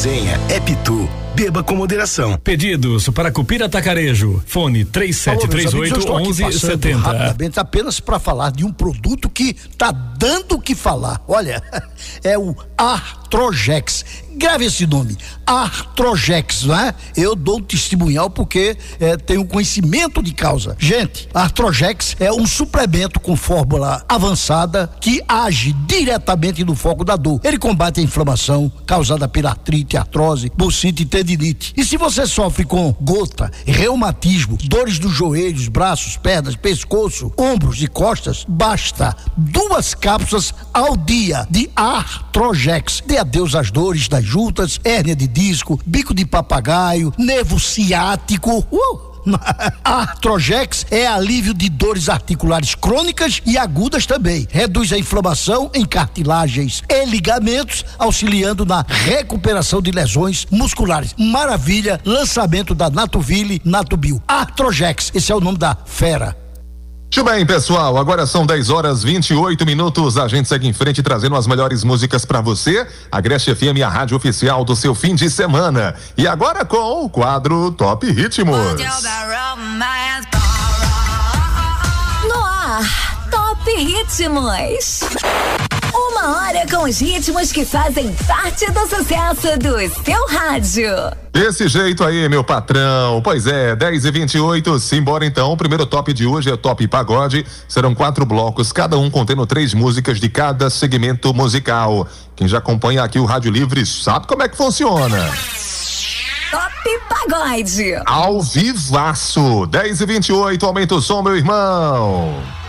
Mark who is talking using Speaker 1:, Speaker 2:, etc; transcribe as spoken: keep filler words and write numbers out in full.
Speaker 1: resenha é Pitu. Beba com moderação.
Speaker 2: Pedidos para Cupira Atacarejo. Fone três sete três oito, um um sete zero.
Speaker 3: Rapidamente, apenas para falar de um produto que tá dando o que falar. Olha, é o Artrojex. Grave esse nome, Artrojex, não é? Eu dou um testemunhal porque é, tenho conhecimento de causa. Gente, Artrojex é um suplemento com fórmula avançada que age diretamente no foco da dor. Ele combate a inflamação causada pela artrite, artrose, bursite e tendinite. E se você sofre com gota, reumatismo, dores dos joelhos, braços, pernas, pescoço, ombros e costas, basta duas cápsulas ao dia de Artrojex. Dê adeus às dores das juntas, hérnia de disco, bico de papagaio, nervo ciático. Uh! Artrojex é alívio de dores articulares crônicas e agudas também. Reduz a inflamação em cartilagens e ligamentos, auxiliando na recuperação de lesões musculares. Maravilha, lançamento da Natoville Natubio. Artrojex, esse é o nome da fera.
Speaker 4: Muito bem, pessoal, agora são dez horas e vinte e oito minutos, a gente segue em frente trazendo as melhores músicas pra você, a Agreste F M, a rádio oficial do seu fim de semana. E agora com o quadro Top Ritmos.
Speaker 5: No ar, Top Ritmos. Uma hora com os ritmos que fazem parte do sucesso do seu rádio.
Speaker 4: Desse jeito aí, meu patrão. Pois é, dez e vinte e oito, simbora então. O primeiro top de hoje é o Top Pagode. Serão quatro blocos, cada um contendo três músicas de cada segmento musical. Quem já acompanha aqui o Rádio Livre sabe como é que funciona.
Speaker 5: Top Pagode.
Speaker 4: Ao vivaço. dez e vinte e oito, aumenta o som, meu irmão.